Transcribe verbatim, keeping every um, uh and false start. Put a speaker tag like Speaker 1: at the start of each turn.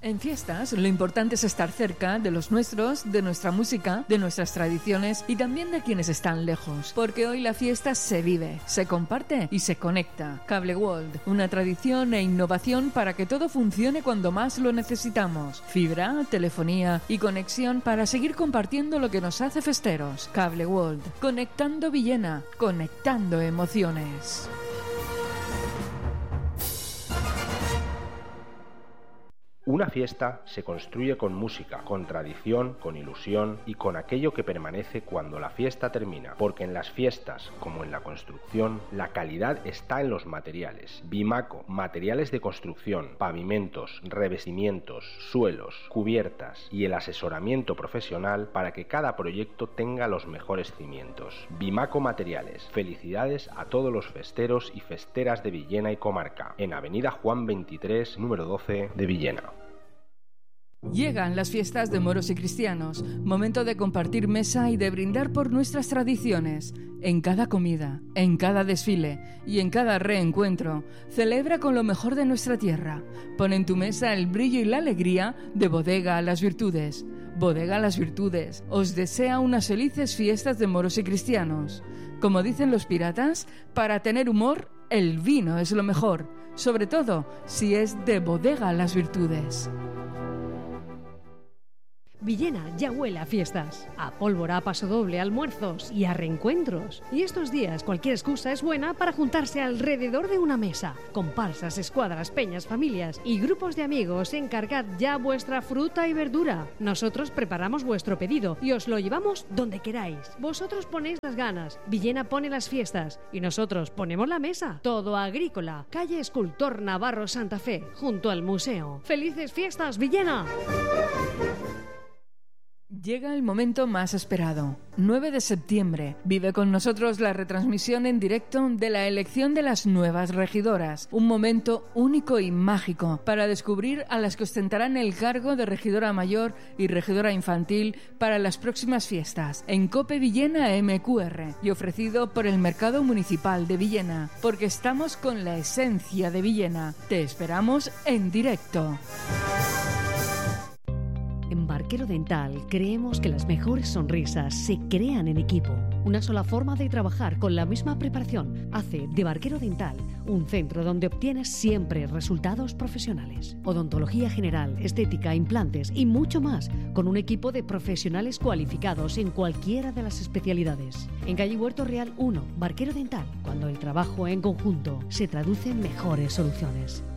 Speaker 1: En fiestas, lo importante es estar cerca de los nuestros, de nuestra música, de nuestras tradiciones y también de quienes están lejos. Porque hoy la fiesta se vive, se comparte y se conecta. Cable World, una tradición e innovación para que todo funcione cuando más lo necesitamos. Fibra, telefonía y conexión para seguir compartiendo lo que nos hace festeros. Cable World, conectando Villena, conectando emociones.
Speaker 2: Una fiesta se construye con música, con tradición, con ilusión y con aquello que permanece cuando la fiesta termina, porque en las fiestas, como en la construcción, la calidad está en los materiales. Bimaco, materiales de construcción, pavimentos, revestimientos, suelos, cubiertas y el asesoramiento profesional para que cada proyecto tenga los mejores cimientos. Bimaco Materiales, felicidades a todos los festeros y festeras de Villena y comarca, en Avenida Juan veintitrés, número doce de Villena.
Speaker 1: Llegan las fiestas de moros y cristianos, momento de compartir mesa y de brindar por nuestras tradiciones. En cada comida, en cada desfile y en cada reencuentro, celebra con lo mejor de nuestra tierra. Pon en tu mesa el brillo y la alegría de Bodega Las Virtudes. Bodega Las Virtudes os desea unas felices fiestas de moros y cristianos. Como dicen los piratas, para tener humor, el vino es lo mejor, sobre todo si es de Bodega Las Virtudes.
Speaker 3: Villena ya huele a fiestas, a pólvora, a pasodoble, a almuerzos y a reencuentros. Y estos días cualquier excusa es buena para juntarse alrededor de una mesa. Comparsas, escuadras, peñas, familias y grupos de amigos, encargad ya vuestra fruta y verdura. Nosotros preparamos vuestro pedido y os lo llevamos donde queráis. Vosotros ponéis las ganas, Villena pone las fiestas y nosotros ponemos la mesa. Todo agrícola, calle Escultor Navarro Santa Fe, junto al museo. ¡Felices fiestas, Villena!
Speaker 1: Llega el momento más esperado. nueve de septiembre. Vive con nosotros la retransmisión en directo de la elección de las nuevas regidoras. Un momento único y mágico para descubrir a las que ostentarán el cargo de regidora mayor y regidora infantil para las próximas fiestas. En COPE Villena M Q R y ofrecido por el Mercado Municipal de Villena. Porque estamos con la esencia de Villena. Te esperamos en directo.
Speaker 3: En Barquero Dental creemos que las mejores sonrisas se crean en equipo. Una sola forma de trabajar con la misma preparación hace de Barquero Dental un centro donde obtienes siempre resultados profesionales. Odontología general, estética, implantes y mucho más, con un equipo de profesionales cualificados en cualquiera de las especialidades. En calle Huerto Real uno, Barquero Dental, cuando el trabajo en conjunto se traduce en mejores soluciones.